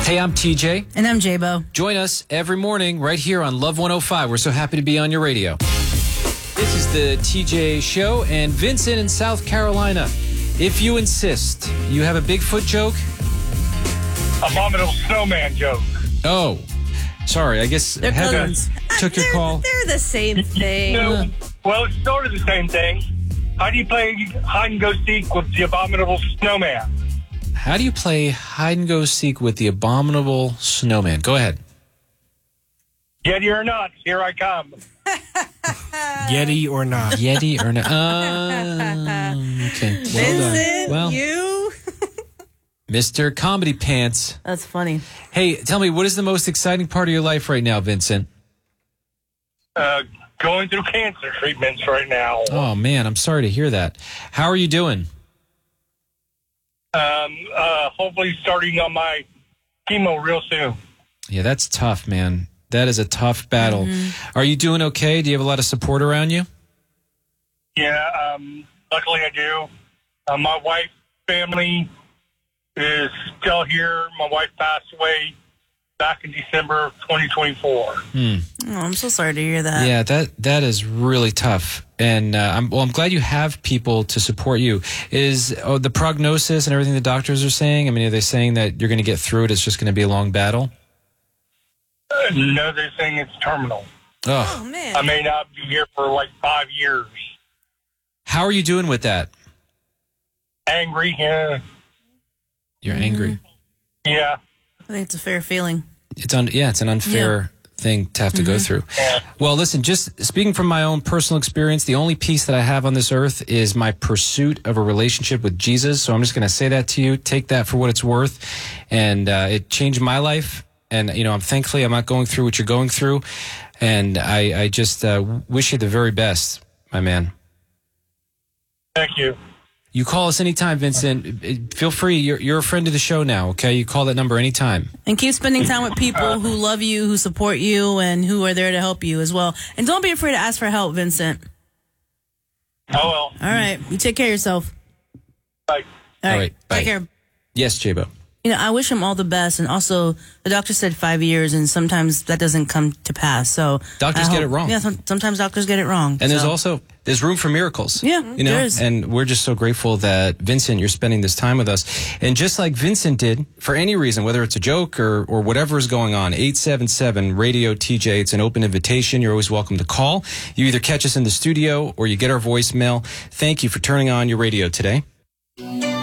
Hey, I'm TJ. And I'm J-Bo. Join us every morning right here on Love 105. We're so happy to be on your radio. This is the TJ Show, and Vincent in South Carolina. If you insist, you have a Bigfoot joke? Abominable snowman joke. Oh, sorry. I guess They're Heather cousins. took your call. They're the same thing. No, well, it's sort of the same thing. How do you play hide and go seek with the abominable snowman? How do you play hide and go seek with the abominable snowman? Go ahead. Yeti or not, here I come. Yeti or not? Yeti or not? Okay. Vincent, Well, you. Mr. Comedy Pants. That's funny. Hey, tell me, what is the most exciting part of your life right now, Vincent? Going through cancer treatments right now. Oh, man, I'm sorry to hear that. How are you doing? Hopefully starting on my chemo real soon. Yeah, that's tough, man. That is a tough battle. Are you doing okay? Do you have a lot of support around you? Yeah, luckily I do. My wife's family is still here. My wife passed away back in December of 2024. Oh, I'm so sorry to hear that. Yeah, that is really tough. And I'm glad you have people to support you. Is the prognosis and everything the doctors are saying? I mean, are they saying that you're going to get through it? It's just going to be a long battle? No, they're saying it's terminal. Oh, man. I may not be here for like 5 years. How are you doing with that? Angry, yeah. You're angry. Yeah. I think it's a fair feeling. It's an unfair thing to have to go through. Well, listen, just speaking from my own personal experience, the only peace that I have on this earth is my pursuit of a relationship with Jesus. So I'm just going to say that to you. Take that for what it's worth. And it changed my life. And, you know, I'm not going through what you're going through. And I just wish you the very best, my man. Thank you. You call us anytime, Vincent. Feel free. You're a friend of the show now, okay? You call that number anytime. And keep spending time with people who love you, who support you, and who are there to help you as well. And don't be afraid to ask for help, Vincent. Oh, well. All right. You take care of yourself. Bye. All right, bye. Take care. Yes, J-Bo. You know, I wish him all the best. And also, the doctor said 5 years, and sometimes that doesn't come to pass. So Doctors get it wrong. Yeah, sometimes doctors get it wrong. And there's room for miracles. Yeah, you know, there is. And we're just so grateful that Vincent, you're spending this time with us. And just like Vincent did, for any reason, whether it's a joke or whatever is going on, 877-RADIO-TJ. It's an open invitation. You're always welcome to call. You either catch us in the studio or you get our voicemail. Thank you for turning on your radio today.